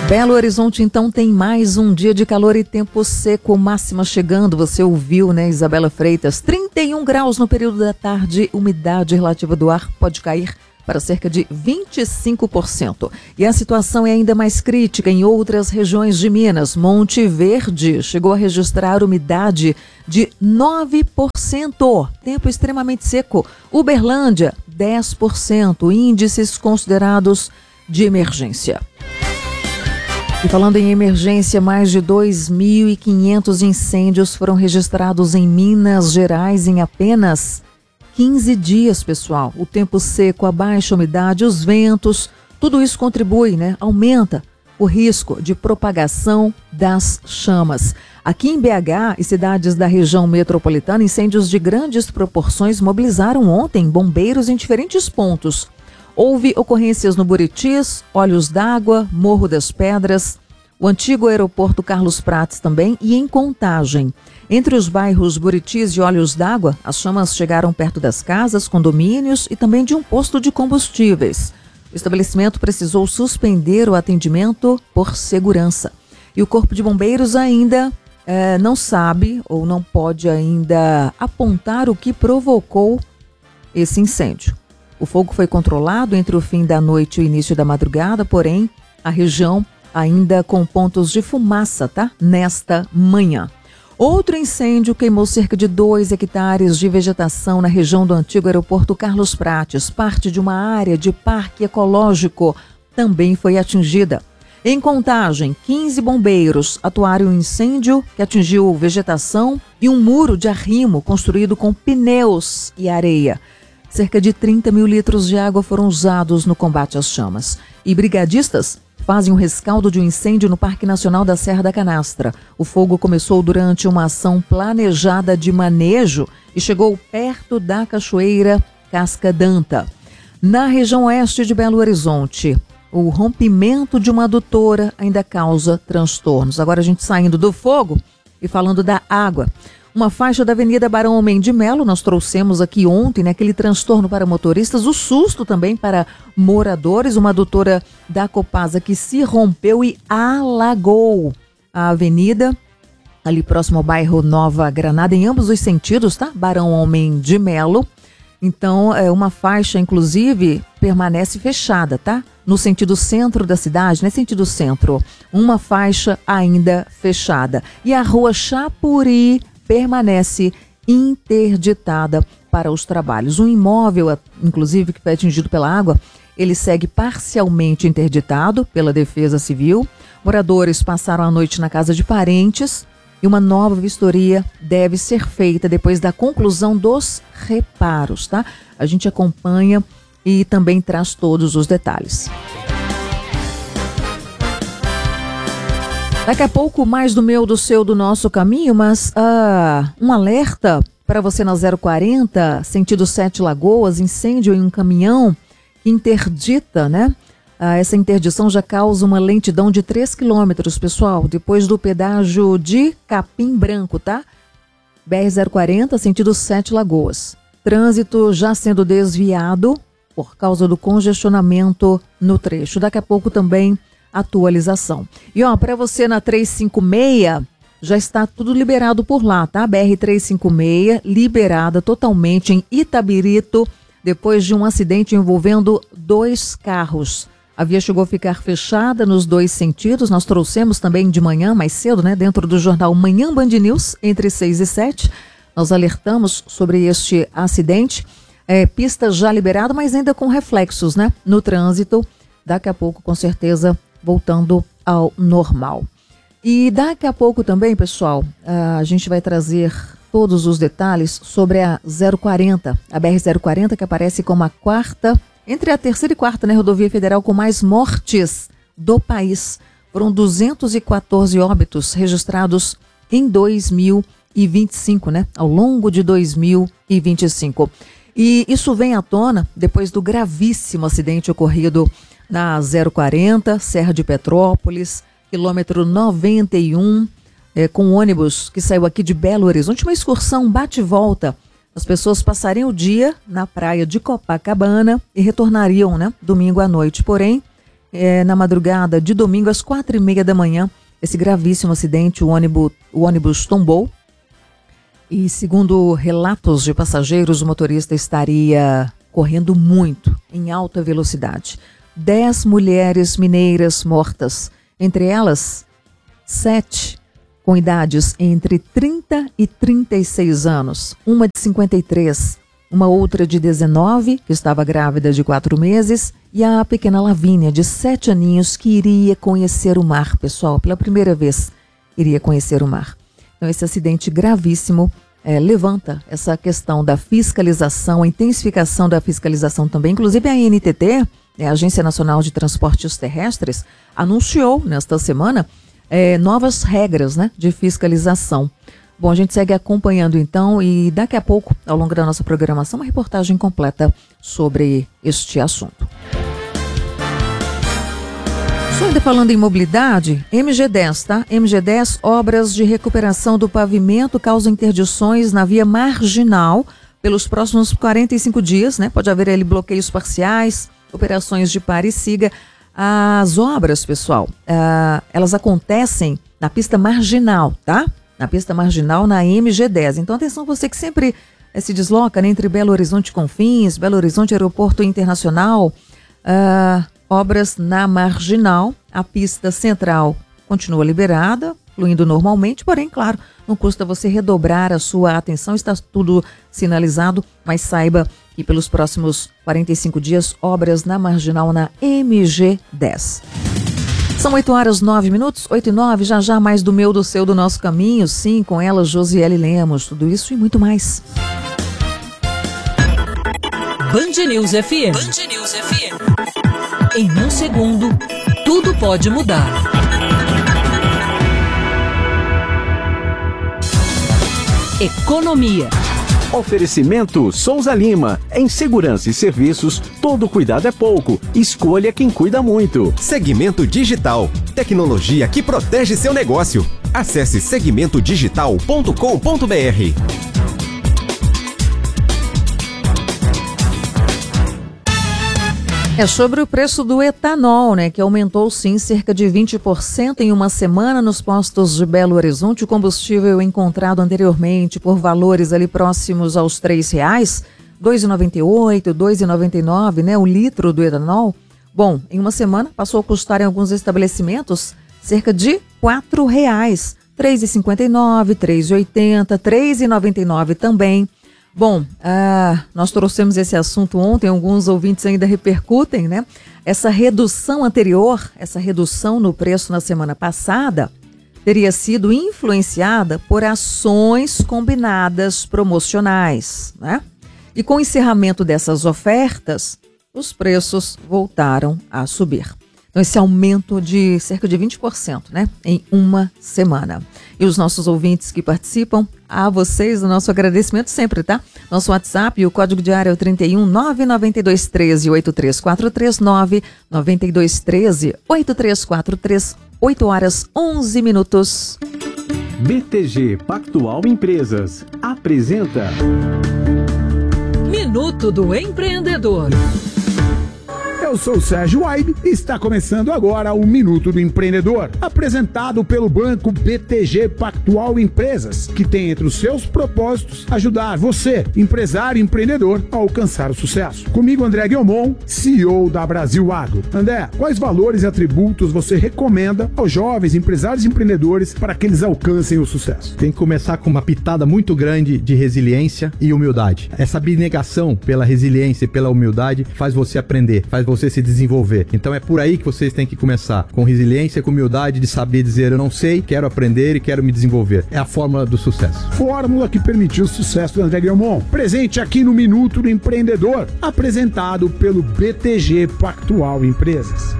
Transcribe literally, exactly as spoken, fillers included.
Belo Horizonte, então, tem mais um dia de calor e tempo seco, máxima chegando. Você ouviu, né, Isabela Freitas? trinta e um graus no período da tarde, umidade relativa do ar pode cair para cerca de vinte e cinco por cento. E a situação é ainda mais crítica em outras regiões de Minas. Monte Verde chegou a registrar umidade de nove por cento, tempo extremamente seco. Uberlândia, dez por cento, índices considerados de emergência. E falando em emergência, mais de dois mil e quinhentos incêndios foram registrados em Minas Gerais em apenas quinze dias, pessoal. O tempo seco, a baixa umidade, os ventos, tudo isso contribui, né? Aumenta o risco de propagação das chamas. Aqui em B H e cidades da região metropolitana, incêndios de grandes proporções mobilizaram ontem bombeiros em diferentes pontos. Houve ocorrências no Buritis, Olhos d'Água, Morro das Pedras, o antigo aeroporto Carlos Prates também e em Contagem. Entre os bairros Buritis e Olhos d'Água, as chamas chegaram perto das casas, condomínios e também de um posto de combustíveis. O estabelecimento precisou suspender o atendimento por segurança. E o Corpo de Bombeiros ainda eh, não sabe ou não pode ainda apontar o que provocou esse incêndio. O fogo foi controlado entre o fim da noite e o início da madrugada, porém, a região ainda com pontos de fumaça, tá? Nesta manhã. Outro incêndio queimou cerca de dois hectares de vegetação na região do antigo aeroporto Carlos Prates. Parte de uma área de parque ecológico também foi atingida. Em Contagem, quinze bombeiros atuaram em um incêndio que atingiu vegetação e um muro de arrimo construído com pneus e areia. Cerca de trinta mil litros de água foram usados no combate às chamas. E brigadistas fazem um rescaldo de um incêndio no Parque Nacional da Serra da Canastra. O fogo começou durante uma ação planejada de manejo e chegou perto da Cachoeira Casca d'Anta. Na região oeste de Belo Horizonte, o rompimento de uma adutora ainda causa transtornos. Agora a gente saindo do fogo e falando da água. Uma faixa da Avenida Barão Homem de Melo, nós trouxemos aqui ontem, né, aquele transtorno para motoristas, o susto também para moradores, uma adutora da Copasa que se rompeu e alagou a avenida, ali próximo ao bairro Nova Granada, em ambos os sentidos, tá? Barão Homem de Melo. Então, é, uma faixa, inclusive, permanece fechada, tá? No sentido centro da cidade, né? Sentido centro, uma faixa ainda fechada. E a rua Chapuri permanece interditada para os trabalhos. Um imóvel, inclusive, que foi atingido pela água, ele segue parcialmente interditado pela Defesa Civil. Moradores passaram a noite na casa de parentes e uma nova vistoria deve ser feita depois da conclusão dos reparos, tá? A gente acompanha e também traz todos os detalhes. Daqui a pouco, mais do meu, do seu, do nosso caminho, mas ah, um alerta para você na zero quarenta, sentido Sete Lagoas, incêndio em um caminhão que interdita, né? Ah, essa interdição já causa uma lentidão de três quilômetros, pessoal, depois do pedágio de Capim Branco, tá? B R zero quarenta, sentido Sete Lagoas. Trânsito já sendo desviado por causa do congestionamento no trecho. Daqui a pouco também atualização. E ó, para você na trezentos e cinquenta e seis, já está tudo liberado por lá, tá? B R trezentos e cinquenta e seis liberada totalmente em Itabirito, depois de um acidente envolvendo dois carros. A via chegou a ficar fechada nos dois sentidos. Nós trouxemos também de manhã, mais cedo, né? Dentro do jornal Manhã Band News, entre seis e sete. Nós alertamos sobre este acidente. É, pista já liberada, mas ainda com reflexos, né? No trânsito. Daqui a pouco, com certeza, voltando ao normal. E daqui a pouco também, pessoal, a gente vai trazer todos os detalhes sobre a zero quarenta, a B R zero quarenta, que aparece como a quarta, entre a terceira e quarta, né, rodovia federal com mais mortes do país. Foram duzentos e quatorze óbitos registrados em dois mil e vinte e cinco, né, ao longo de dois mil e vinte e cinco. E isso vem à tona depois do gravíssimo acidente ocorrido na zero quarenta, Serra de Petrópolis, quilômetro noventa e um, é, com um ônibus que saiu aqui de Belo Horizonte, uma excursão bate e volta. As pessoas passariam o dia na praia de Copacabana e retornariam, né, domingo à noite. Porém, é, na madrugada de domingo às quatro e meia da manhã, esse gravíssimo acidente, o ônibus, o ônibus tombou e, segundo relatos de passageiros, o motorista estaria correndo muito, em alta velocidade. Dez mulheres mineiras mortas, entre elas sete com idades entre trinta e trinta e seis anos, uma de cinquenta e três, uma outra de dezenove, que estava grávida de quatro meses, e a pequena Lavínia, de sete aninhos, que iria conhecer o mar, pessoal, pela primeira vez iria conhecer o mar. Então, esse acidente gravíssimo é, levanta essa questão da fiscalização, a intensificação da fiscalização também. Inclusive, a A N T T, né, a Agência Nacional de Transportes Terrestres, anunciou nesta semana é, novas regras, né, de fiscalização. Bom, a gente segue acompanhando então e daqui a pouco, ao longo da nossa programação, uma reportagem completa sobre este assunto. Só ainda falando em mobilidade, M G dez, tá? M G dez, obras de recuperação do pavimento causam interdições na via marginal pelos próximos quarenta e cinco dias, né? Pode haver ali bloqueios parciais, operações de pare e siga. As obras, pessoal, uh, elas acontecem na pista marginal, tá? Na pista marginal, na M G dez. Então, atenção, você que sempre eh, se desloca, né, entre Belo Horizonte e Confins, Belo Horizonte Aeroporto Internacional, uh, obras na marginal, a pista central continua liberada, fluindo normalmente, porém, claro, não custa você redobrar a sua atenção, está tudo sinalizado, mas saiba que pelos próximos quarenta e cinco dias, obras na marginal na M G dez. São oito horas, nove minutos, oito e nove, já já mais do meu, do seu, do nosso caminho, sim, com ela, Josiele Lemos, tudo isso e muito mais. Band News F M. Band News F M. Em um segundo, tudo pode mudar. Economia. Oferecimento Souza Lima. Em segurança e serviços, todo cuidado é pouco. Escolha quem cuida muito. Segmento Digital. Tecnologia que protege seu negócio. Acesse segmento digital ponto com ponto b r. É sobre o preço do etanol, né, que aumentou sim cerca de vinte por cento em uma semana nos postos de Belo Horizonte. O combustível encontrado anteriormente por valores ali próximos aos três reais, dois reais e noventa e oito centavos, dois reais e noventa e nove centavos, né, o litro do etanol. Bom, em uma semana passou a custar em alguns estabelecimentos cerca de quatro reais, três reais e cinquenta e nove centavos, três reais e oitenta centavos, três reais e noventa e nove centavos também. Bom, ah, nós trouxemos esse assunto ontem, alguns ouvintes ainda repercutem, né? Essa redução anterior, essa redução no preço na semana passada, teria sido influenciada por ações combinadas promocionais, né? E com o encerramento dessas ofertas, os preços voltaram a subir. Então, esse aumento de cerca de vinte por cento, né, em uma semana. E os nossos ouvintes que participam, a vocês o nosso agradecimento sempre, tá? Nosso WhatsApp, o código de área é o trinta e um, nove nove dois um três, oito três quatro três, nove nove dois um três, oito três quatro três, oito horas, onze minutos. B T G Pactual Empresas apresenta Minuto do Empreendedor. Eu sou o Sérgio Waibe e está começando agora o Minuto do Empreendedor, apresentado pelo banco B T G Pactual Empresas, que tem entre os seus propósitos ajudar você, empresário e empreendedor, a alcançar o sucesso. Comigo, André Guilmon, C E O da Brasil Agro. André, quais valores e atributos você recomenda aos jovens empresários e empreendedores para que eles alcancem o sucesso? Tem que começar com uma pitada muito grande de resiliência e humildade. Essa abnegação pela resiliência e pela humildade faz você aprender, faz você se desenvolver. Então é por aí que vocês têm que começar, com resiliência, com humildade, de saber dizer eu não sei, quero aprender e quero me desenvolver. É a fórmula do sucesso. Fórmula que permitiu o sucesso do André Guilmon. Presente aqui no Minuto do Empreendedor, apresentado pelo B T G Pactual Empresas.